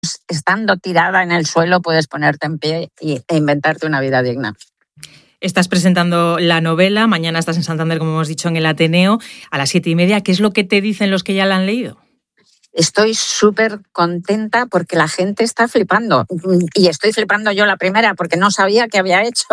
estando tirada en el suelo puedes ponerte en pie e inventarte una vida digna. Estás presentando la novela, mañana estás en Santander, como hemos dicho, en el Ateneo, a las 7:30. ¿Qué es lo que te dicen los que ya la han leído? Estoy súper contenta porque la gente está flipando. Y estoy flipando yo la primera porque no sabía qué había hecho.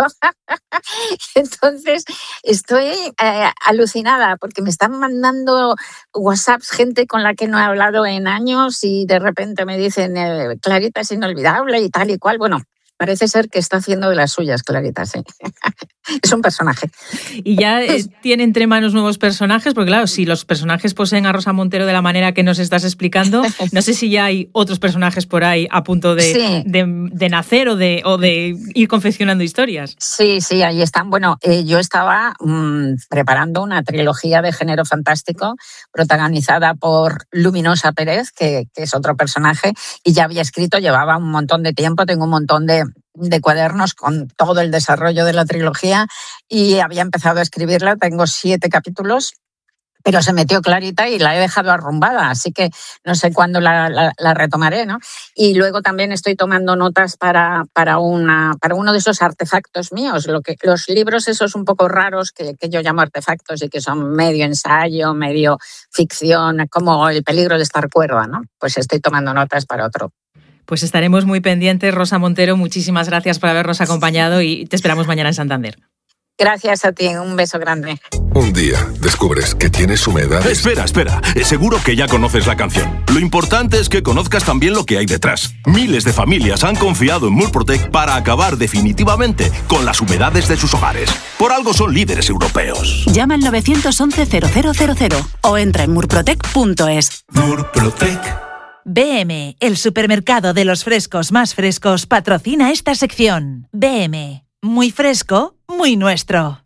Entonces estoy alucinada porque me están mandando WhatsApps gente con la que no he hablado en años y de repente me dicen Clarita es inolvidable y tal y cual. Bueno, parece ser que está haciendo de las suyas, Clarita, sí. Es un personaje. Y ya tiene entre manos nuevos personajes, porque claro, si los personajes poseen a Rosa Montero de la manera que nos estás explicando, no sé si ya hay otros personajes por ahí a punto de nacer o de ir confeccionando historias. Sí, ahí están. Bueno, yo estaba preparando una trilogía de género fantástico protagonizada por Luminosa Pérez, que es otro personaje, y ya había escrito, llevaba un montón de tiempo, tengo un montón de cuadernos con todo el desarrollo de la trilogía y había empezado a escribirla, tengo 7 capítulos, pero se metió Clarita y la he dejado arrumbada, así que no sé cuándo la retomaré, ¿no? Y luego también estoy tomando notas para uno de esos artefactos míos, los libros esos un poco raros que yo llamo artefactos y que son medio ensayo, medio ficción, como El peligro de estar cuerda, ¿no? Pues estoy tomando notas para otro. Pues estaremos muy pendientes. Rosa Montero, muchísimas gracias por habernos acompañado y te esperamos mañana en Santander. Gracias a ti, un beso grande. Un día descubres que tienes humedades. Espera, seguro que ya conoces la canción. Lo importante es que conozcas también lo que hay detrás. Miles de familias han confiado en Murprotec para acabar definitivamente con las humedades de sus hogares. Por algo son líderes europeos. Llama al 911-0000 o entra en murprotec.es. Murprotec. BM, el supermercado de los frescos más frescos, patrocina esta sección. BM, muy fresco, muy nuestro.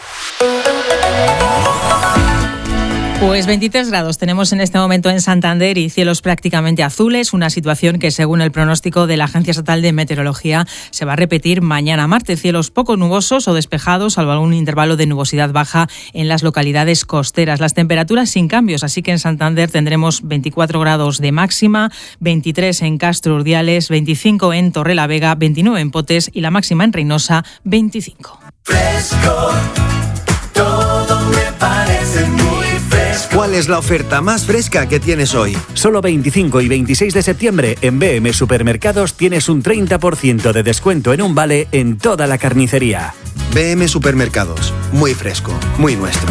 Pues 23 grados tenemos en este momento en Santander y cielos prácticamente azules, una situación que según el pronóstico de la Agencia Estatal de Meteorología se va a repetir mañana martes. Cielos poco nubosos o despejados, salvo algún intervalo de nubosidad baja en las localidades costeras. Las temperaturas sin cambios, así que en Santander tendremos 24 grados de máxima, 23 en Castro Urdiales, 25 en Torrelavega, 29 en Potes y la máxima en Reynosa, 25. Fresco, todo me parece muy fresco. ¿Cuál es la oferta más fresca que tienes hoy? Solo 25 y 26 de septiembre en BM Supermercados tienes un 30% de descuento en un vale en toda la carnicería. BM Supermercados, muy fresco, muy nuestro.